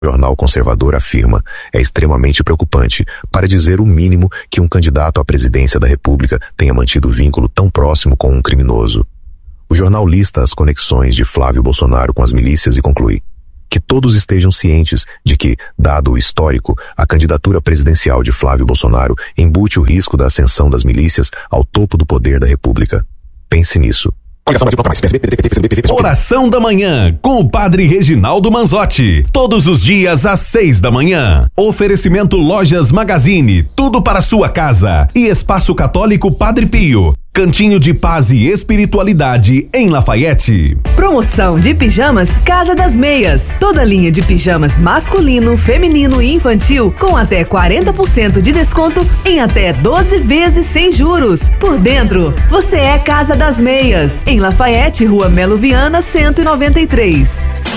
O jornal conservador afirma: é extremamente preocupante, para dizer o mínimo, que um candidato à presidência da República tenha mantido vínculo tão próximo com um criminoso. O jornal lista as conexões de Flávio Bolsonaro com as milícias e conclui: que todos estejam cientes de que, dado o histórico, a candidatura presidencial de Flávio Bolsonaro embute o risco da ascensão das milícias ao topo do poder da República. Pense nisso. Oração da Manhã, com o Padre Reginaldo Manzotti. Todos os dias às 6 da manhã. Oferecimento Lojas Magazine, tudo para sua casa. E Espaço Católico Padre Pio, cantinho de paz e espiritualidade em Lafayette. Promoção de pijamas Casa das Meias. Toda linha de pijamas masculino, feminino e infantil com até 40% de desconto em até 12 vezes sem juros. Por dentro, você é Casa das Meias. Em Lafayette, Rua Melo Viana, 193.